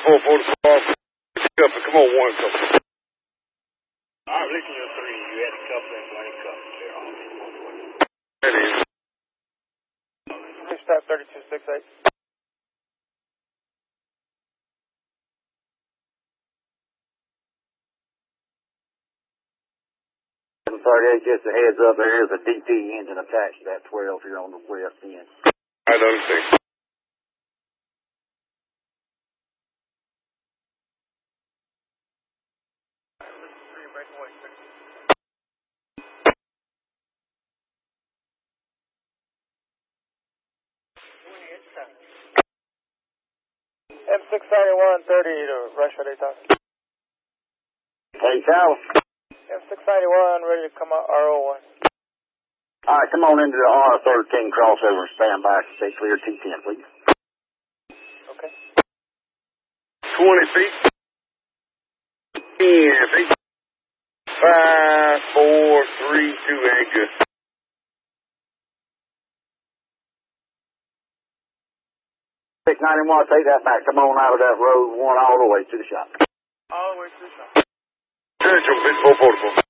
444. Come on, one couple. All right, listen to 3. You had a couple and blank cup. Clear off. That is. Stop 3268. Just a heads up, there is a DP engine attached to that 12 here on the west end. I don't see. M691 30 to Russia, they talk. Hey, Charles. M691 ready to come out RO1. All right, come on into the R13 crossover and stand by. Stay clear T10, please. Okay. 20 feet. 10 feet. 5, 4, 3, 2, ain't good. $691, take that back. Come on out of that road 1 all the way to the shop. All the way to the shop. Churchill, bit 444.